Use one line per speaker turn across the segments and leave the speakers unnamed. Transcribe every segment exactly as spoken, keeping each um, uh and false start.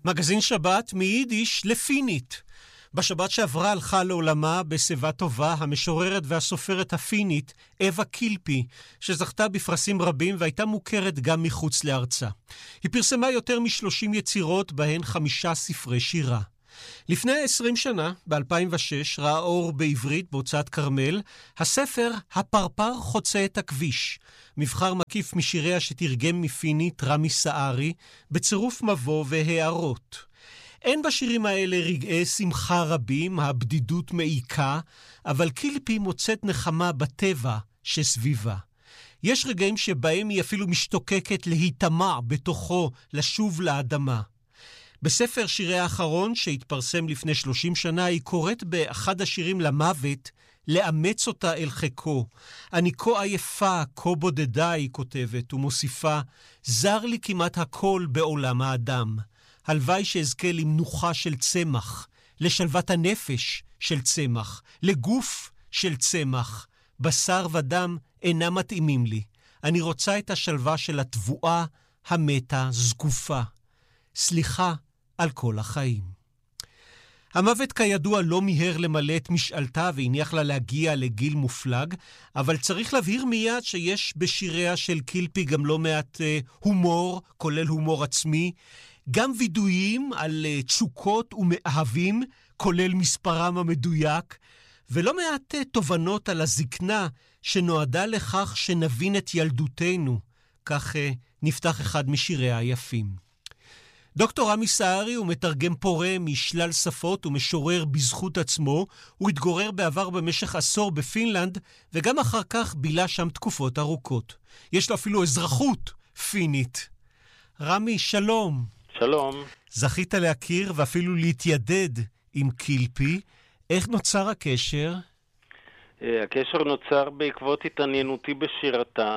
מגזין שבת מיידיש לפינית. בשבת שעברה הלכה לעולמה בשיבה טובה המשוררת והסופרת הפינית אווה קילפי, שזכתה בפרסים רבים והייתה מוכרת גם מחוץ לארצה. היא פרסמה יותר משלושים יצירות, בהן חמישה ספרי שירה. לפני עשרים שנה, ב-אלפיים ושש, ראה אור בעברית בהוצאת כרמל, הספר הפרפר חוצה את הכביש, מבחר מקיף משיריה שתרגם מפינית רמי סערי, בצירוף מבוא והערות. אין בשירים האלה רגעי שמחה רבים, הבדידות מעיקה, אבל קילפי מוצאת נחמה בטבע שסביבה. יש רגעים שבהם היא אפילו משתוקקת להיטמע בתוכו, לשוב לאדמה. בספר שירי האחרון שהתפרסם לפני שלושים שנה, היא קוראת באחד השירים למוות, לאמץ אותה אל חיקו. אני כה עייפה, כה בודדה, היא כותבת, ומוסיפה, זר לי כמעט הכל בעולם האדם. הלוואי שאזכה למנוחה של צמח, לשלוות הנפש של צמח, לגוף של צמח. בשר ודם אינם מתאימים לי. אני רוצה את השלווה של התבואה המתה זקופה. סליחה על כל החיים. המוות כידוע לא מיהר למלא את משאלתה והניח לה להגיע לגיל מופלג, אבל צריך להבהיר מיד שיש בשיריה של קילפי גם לא מעט אה, הומור, כולל הומור עצמי, גם וידויים על uh, תשוקות ומאהבים, כולל מספרם המדויק, ולא מעט uh, תובנות על הזקנה שנועדה לכך שנבין את ילדותנו. כך uh, נפתח אחד משיריה היפים. דוקטור רמי סערי הוא מתרגם פורה משלל שפות ומשורר בזכות עצמו. הוא התגורר בעבר במשך עשור בפינלנד, וגם אחר כך בילה שם תקופות ארוכות. יש לו אפילו אזרחות פינית. רמי, שלום.
שלום.
זכית להכיר ואפילו להתיידד עם קילפי. איך נוצר הקשר?
הקשר נוצר בעקבות התעניינותי בשירתה,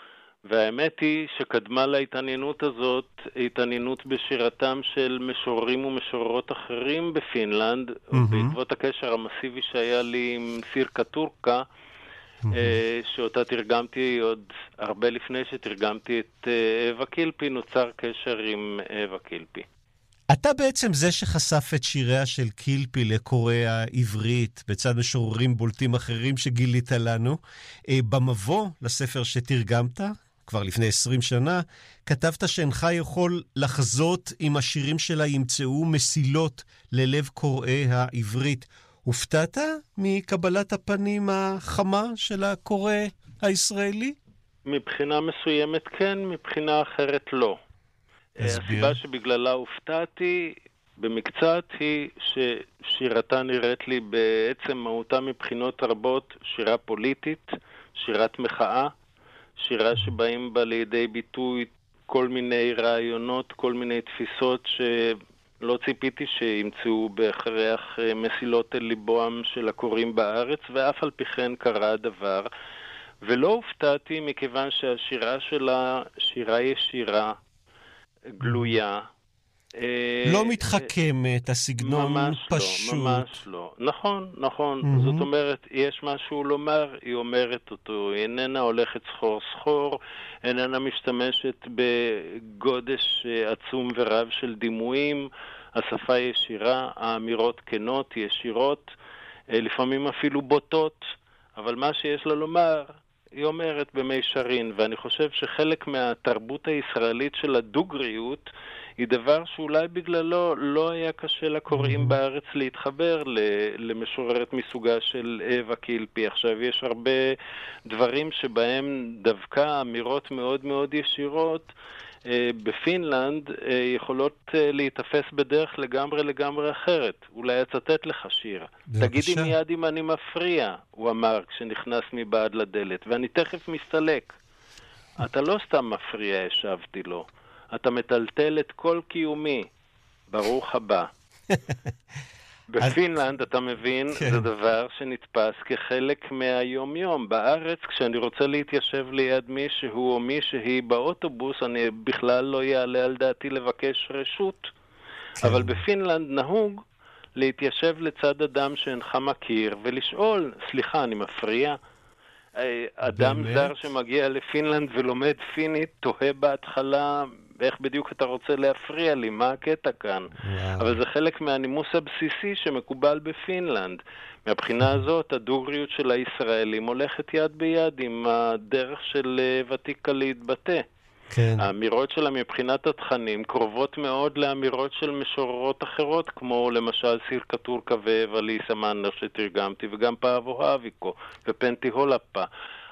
והאמת היא שקדמה להתעניינות הזאת, התעניינות בשירתם של משוררים ומשוררות אחרים בפינלנד, mm-hmm. בעקבות הקשר המסיבי שהיה לי עם סירקה טורקה, mm-hmm. שאותה תרגמתי עוד הרבה לפני שתרגמתי את אווה קילפי, נוצר קשר עם אווה קילפי.
אתה בעצם זה שחשף את שיריה של קילפי לקוראי העברית, בצד משוררים בולטים אחרים שגילית לנו. במבוא לספר שתרגמת, כבר לפני עשרים שנה, כתבת שאינך יכול לחזות אם השירים שלה ימצאו מסילות ללב קוראי העברית. הופתעת מקבלת הפנים החמה של הקורא הישראלי?
מבחינה מסוימת כן, מבחינה אחרת לא. הסביר. הסיבה שבגללה הופתעתי במקצת היא ששירתה נראית לי בעצם מהותה מבחינות רבות שירה פוליטית, שירת מחאה, שירה שבאים בה לידי ביטוי כל מיני רעיונות, כל מיני תפיסות שלא ציפיתי שימצאו בהכרח מסילות אל ליבם של הקוראים בארץ, ואף על פי כן קרה הדבר. ולא הופתעתי מכיוון שהשירה שלה שירה ישירה, גלויה.
לא מתחכמת, הסגנון
ממש
פשוט.
לא, ממש לא. נכון, נכון. Mm-hmm. זאת אומרת, יש משהו לומר, היא אומרת אותו. היא איננה הולכת סחור סחור, איננה משתמשת בגודש עצום ורב של דימויים. השפה ישירה, האמירות כנות, ישירות, לפעמים אפילו בוטות, אבל מה שיש לה לומר, היא אומרת במישרין, ואני חושב שחלק מהתרבות הישראלית של הדוגריות היא דבר שאולי בגללו לא היה קשה לקוראים בארץ להתחבר למשוררת מסוגה של אווה קילפי. עכשיו יש הרבה דברים שבהם דווקא אמירות מאוד מאוד ישירות בפינלנד יכולות להתאפס בדרך לגמרי לגמרי אחרת. אולי אצטט לך שיר. תגידי מיד אם אני מפריע, הוא אמר כשנכנס מבעד לדלת, ואני תכף מסתלק. אתה לא סתם מפריע, השבתי לו. אתה מטלטל את כל קיומי. ברוך הבא. בפינלנד, אתה מבין, זה דבר שנתפס כחלק מהיום-יום. בארץ, כשאני רוצה להתיישב ליד מישהו או מישהי באוטובוס, אני בכלל לא יעלה על דעתי לבקש רשות. אבל בפינלנד נהוג להתיישב לצד אדם שאינך מכיר ולשאול, סליחה, אני מפריע? אדם זר שמגיע לפינלנד ולומד פינית תוהה בהתחלה איך בדיוק אתה רוצה להפריע לי, מה הקטע כאן?
וואו.
אבל זה חלק מהנימוס הבסיסי שמקובל בפינלנד. מהבחינה הזאת, הדוגריות של הישראלים הולכת יד ביד עם הדרך של ותיקה להתבטא.
כן.
האמירות שלה מבחינת התכנים קרובות מאוד לאמירות של משוררות אחרות, כמו למשל סירקה טורקה ואליסה מאנר שתרגמתי, וגם פאבו האביקו ופנטי הולפה.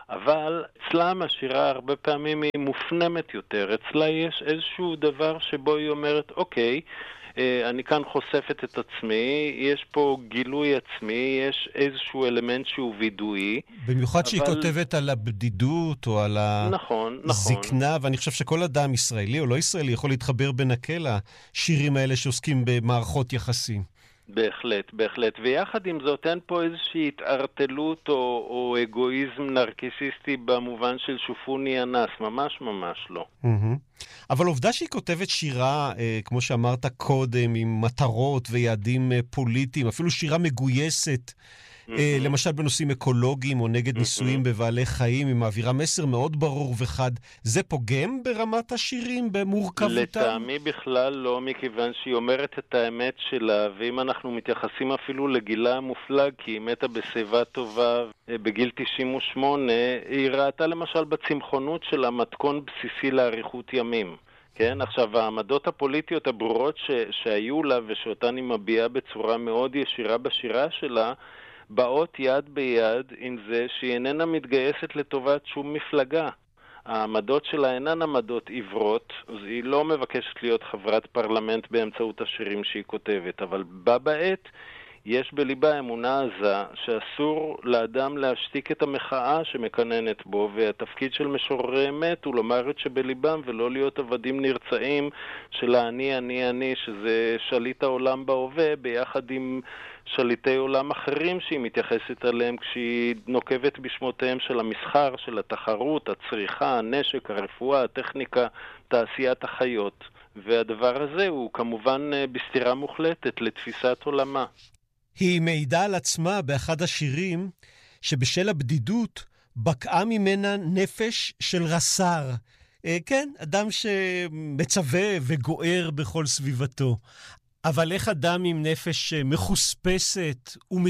אבל אצלם השירה הרבה פעמים היא מופנמת יותר. אצלה יש איזשהו דבר שבו היא אומרת, אוקיי, אני כאן חושפת את עצמי, יש פה גילוי עצמי, יש איזשהו אלמנט שהוא וידואי.
במיוחד
אבל...
שהיא כותבת על הבדידות או על
נכון, נכון.
הזקנה, ואני חושב שכל אדם ישראלי או לא ישראלי יכול להתחבר בנקל השירים האלה שעוסקים במערכות יחסים.
בהחלט, בהחלט. ויחד עם זאת, אין פה איזושהי התערטלות או, או אגואיזם נרקיסיסטי במובן של שופוני אנס, ממש ממש לא.
Mm-hmm. אבל עובדה שהיא כותבת שירה, אה, כמו שאמרת קודם, עם מטרות ויעדים אה, פוליטיים, אפילו שירה מגויסת, mm-hmm. אה, למשל בנושאים אקולוגיים או נגד mm-hmm. ניסויים בבעלי חיים, היא מעבירה מסר מאוד ברור וחד. זה פוגם ברמת השירים, במורכבותם?
לטעמי בכלל לא, מכיוון שהיא אומרת את האמת שלה, ואם אנחנו מתייחסים אפילו לגילה המופלג, כי היא מתה בשיבה טובה בגיל תשעים ושמונה, היא ראתה למשל בצמחונות של המתכון בסיסי לאריכות ימים. כן? עכשיו, העמדות הפוליטיות הברורות ש... שהיו לה ושאותן היא מביעה בצורה מאוד ישירה בשירה שלה, באות יד ביד עם זה שהיא איננה מתגייסת לטובת שום מפלגה. העמדות שלה אינן עמדות עברות, אז היא לא מבקשת להיות חברת פרלמנט באמצעות השירים שהיא כותבת, אבל בה בעת יש בליבה אמונה עזה שאסור לאדם להשתיק את המחאה שמקננת בו, והתפקיד של משוררי אמת הוא לומר את שבליבם ולא להיות עבדים נרצעים של אני, אני, אני, שזה שליט העולם בהווה, ביחד עם שליטי עולם אחרים שהיא מתייחסת עליהם כשהיא נוקבת בשמותיהם של המסחר, של התחרות, הצריכה, הנשק, הרפואה, הטכניקה, תעשיית החיות. והדבר הזה הוא כמובן בסתירה מוחלטת לתפיסת עולמה.
היא מעידה על עצמה באחד השירים שבשל הבדידות בקעה ממנה נפש של רס"ר. אה, כן, אדם שמצווה וגוער בכל סביבתו. אבל איך אדם עם נפש מחוספסת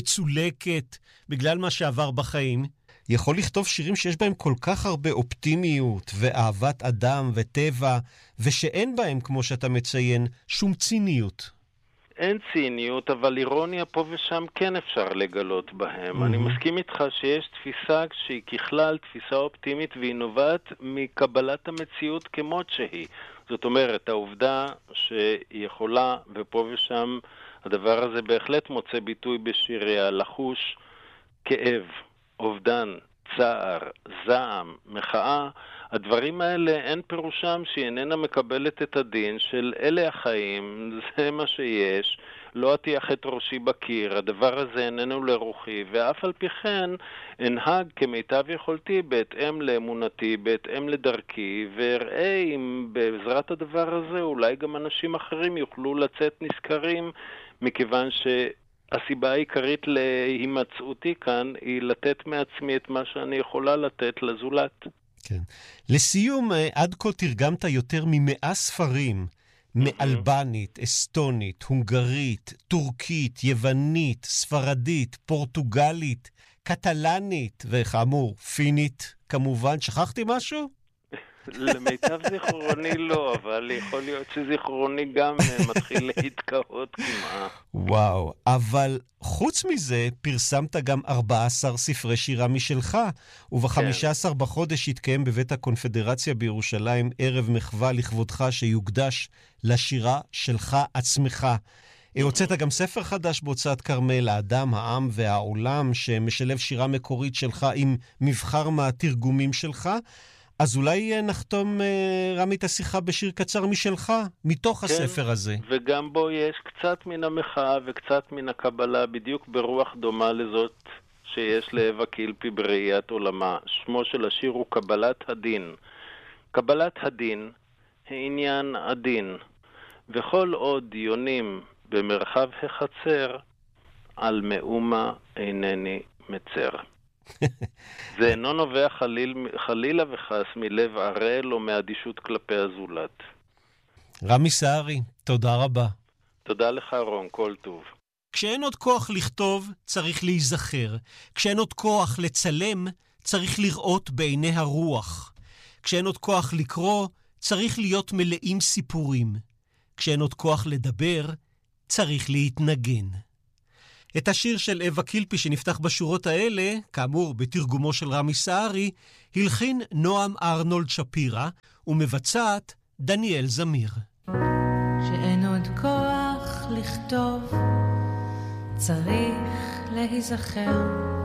ומצולקת בגלל מה שעבר בחיים, יכול לכתוב שירים שיש בהם כל כך הרבה אופטימיות ואהבת אדם וטבע, ושאין בהם, כמו שאתה מציין, שום ציניות?
אין ציניות, אבל אירוניה פה ושם כן אפשר לגלות בהם. Mm-hmm. אני מסכים איתך שיש תפיסה שהיא ככלל תפיסה אופטימית, והיא נובעת מקבלת המציאות כמות שהיא. זאת אומרת, העובדה שהיא יכולה, ופה ושם הדבר הזה בהחלט מוצא ביטוי בשיריה, לחוש כאב, אובדן, צער, זעם, מחאה, הדברים האלה אין פירושם שהיא איננה מקבלת את הדין של אלה החיים, זה מה שיש, לא אטיח את ראשי בקיר, הדבר הזה איננו לרוחי, ואף על פי כן אנהג כמיטב יכולתי בהתאם לאמונתי, בהתאם לדרכי, ואראה אם בעזרת הדבר הזה אולי גם אנשים אחרים יוכלו לצאת נזכרים, מכיוון ש... הסיבה העיקרית להימצאותי כאן היא לתת מעצמי את מה שאני יכולה לתת לזולת.
כן. לסיום, עד כה תרגמת יותר ממאה ספרים, מאלבנית, אסטונית, הונגרית, טורקית, יוונית, ספרדית, פורטוגלית, קטלנית, וכאמור, פינית, כמובן. שכחתי משהו?
למיטב זיכרוני לא, אבל יכול להיות שזיכרוני גם מתחיל להתקהות כמעט.
וואו, אבל חוץ מזה פרסמת גם ארבעה עשר ספרי שירה משלך, וב-חמישה עשר כן. בחודש התקיים בבית הקונפדרציה בירושלים ערב מחווה לכבודך שיוקדש לשירה שלך עצמך. הוצאת גם ספר חדש בהוצאת כרמל, האדם, העם והעולם, שמשלב שירה מקורית שלך עם מבחר מהתרגומים שלך. אז אולי נחתום, רמי, את השיחה בשיר קצר משלך, מתוך כן, הספר הזה.
וגם בו יש קצת מן המחאה וקצת מן הקבלה, בדיוק ברוח דומה לזאת שיש לאווה קילפי בראיית עולמה. שמו של השיר הוא קבלת הדין. קבלת הדין, העניין הדין. וכל עוד דיונים במרחב החצר, על מאומה אינני מצר. זה אינו נובע חליל, חלילה וחס מלב ערל או מאדישות כלפי הזולת.
רמי סערי, תודה רבה.
תודה לך רון, כל טוב.
כשאין עוד כוח לכתוב, צריך להיזכר. כשאין עוד כוח לצלם, צריך לראות בעיני הרוח. כשאין עוד כוח לקרוא, צריך להיות מלאים סיפורים. כשאין עוד כוח לדבר, צריך להתנגן. את השיר של אווה קילפי שנפתח בשורות האלה, כאמור בתרגומו של רמי סערי, הלחין נועם ארנולד שפירא ומבצעת דניאל זמיר.
כשאין עוד כוח לכתוב, צריך להיזכר.